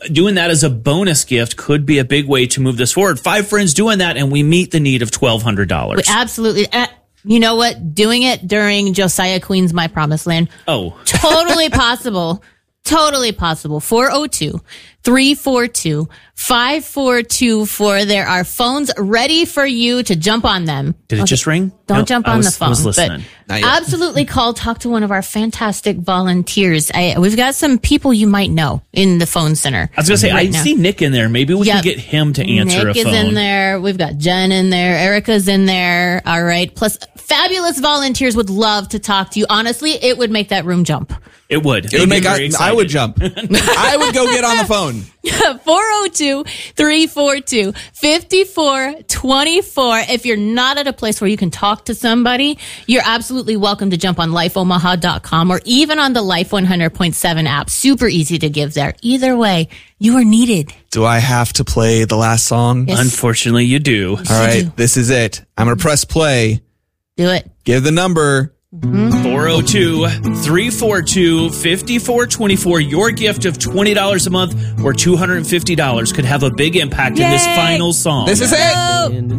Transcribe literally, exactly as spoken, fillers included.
doing that as a bonus gift could be a big way to move this forward. Five friends doing that, and we meet the need of twelve hundred dollars. We absolutely. Uh, you know what? Doing it during Josiah Queen's My Promised Land. Oh. Totally possible. Totally possible. four oh two, three four two, five four two four. There are phones ready for you to jump on them. Did it okay. just ring? Don't No, jump I on was, the phone. I was listening. But absolutely call, talk to one of our fantastic volunteers. I, we've got some people you might know in the phone center. I was going to say, right I now. see Nick in there. Maybe we Yep. can get him to answer Nick a phone. is in there. We've got Jen in there. Erica's in there. All right. Plus, fabulous volunteers would love to talk to you. Honestly, it would make that room jump. It would. It would make I, I would jump. I would go get on the phone. four oh two, three four two, five four two four. If you're not at a place where you can talk to somebody, you're absolutely welcome to jump on life omaha dot com or even on the Life one hundred point seven app. Super easy to give there. Either way, you are needed. Do I have to play the last song? Yes. Unfortunately, you do. Yes, All you right, do. this is it. I'm going to press play. Do it. Give the number. four oh two, three four two, five four two four. Your gift of twenty dollars a month or two hundred fifty dollars could have a big impact in this Yay! final song. This is it. Oh.